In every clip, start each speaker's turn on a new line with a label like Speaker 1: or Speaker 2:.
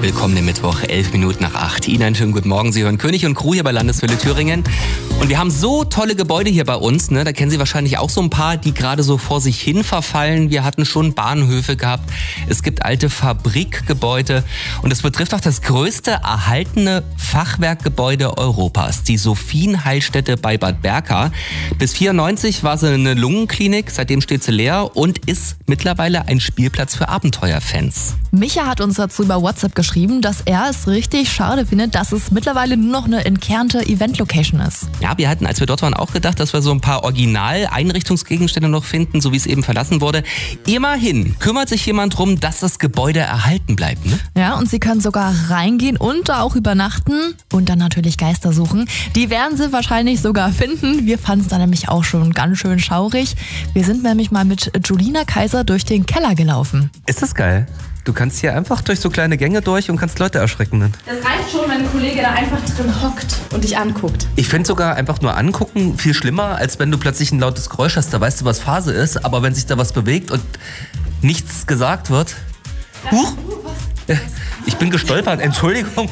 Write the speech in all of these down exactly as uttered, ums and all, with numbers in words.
Speaker 1: willkommen im Mittwoch, elf Minuten nach acht. Ihnen einen schönen guten Morgen. Sie hören König und Crew hier bei Landeswelle Thüringen. Und wir haben so tolle Gebäude hier bei uns, ne? Da kennen Sie wahrscheinlich auch so ein paar, die gerade so vor sich hin verfallen. Wir hatten schon Bahnhöfe gehabt. Es gibt alte Fabrikgebäude. Und es betrifft auch das größte erhaltene Fachwerkgebäude Europas, die Sophienheilstätte bei Bad Berka. Bis vierundneunzig war sie eine Lungenklinik, seitdem steht sie leer und ist mittlerweile ein Spielplatz für Abenteuerfans.
Speaker 2: Micha hat uns dazu über WhatsApp geschrieben, dass er es richtig schade findet, dass es mittlerweile nur noch eine entkernte Event-Location ist.
Speaker 1: Ja, wir hatten, als wir dort waren, auch gedacht, dass wir so ein paar Original-Einrichtungsgegenstände noch finden, so wie es eben verlassen wurde. Immerhin kümmert sich jemand darum, dass das Gebäude erhalten bleibt, ne?
Speaker 2: Ja, und Sie können sogar reingehen und da auch übernachten und dann natürlich Geister suchen. Die werden Sie wahrscheinlich sogar finden. Wir fanden es da nämlich auch schon ganz schön schaurig. Wir sind nämlich mal mit Julina Kaiser durch den Keller gelaufen.
Speaker 3: Ist das geil? Du kannst hier einfach durch so kleine Gänge durch und kannst Leute erschrecken. Dann.
Speaker 4: Das reicht schon, wenn ein Kollege da einfach drin hockt und dich anguckt.
Speaker 3: Ich finde sogar einfach nur angucken viel schlimmer, als wenn du plötzlich ein lautes Geräusch hast. Da weißt du, was Phase ist. Aber wenn sich da was bewegt und nichts gesagt wird... Huch! Ich bin gestolpert, Entschuldigung.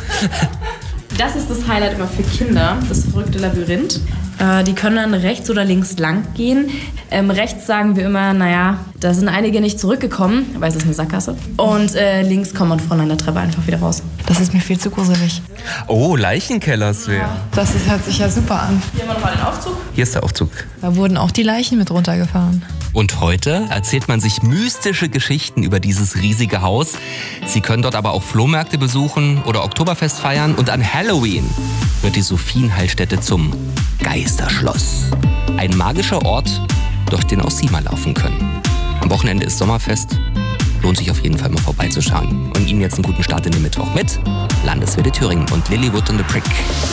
Speaker 4: Das ist das Highlight immer für Kinder, das verrückte Labyrinth. Äh, die können dann rechts oder links lang gehen. Ähm, rechts sagen wir immer, naja, da sind einige nicht zurückgekommen, weil es ist eine Sackgasse. Und äh, links kommt man von einer Treppe einfach wieder raus.
Speaker 2: Das ist mir viel zu gruselig.
Speaker 3: Oh, Leichenkellersphäre.
Speaker 2: Das ist, hört sich ja super an.
Speaker 4: Hier haben wir nochmal den Aufzug.
Speaker 3: Hier ist der Aufzug.
Speaker 2: Da wurden auch die Leichen mit runtergefahren.
Speaker 1: Und heute erzählt man sich mystische Geschichten über dieses riesige Haus. Sie können dort aber auch Flohmärkte besuchen oder Oktoberfest feiern. Und an Halloween wird die Sophienheilstätte zum Geisterschloss. Ein magischer Ort, durch den auch Sie mal laufen können. Am Wochenende ist Sommerfest. Lohnt sich auf jeden Fall mal vorbeizuschauen. Und Ihnen jetzt einen guten Start in den Mittwoch mit Landeswelle Thüringen und Lilywood and the Prick.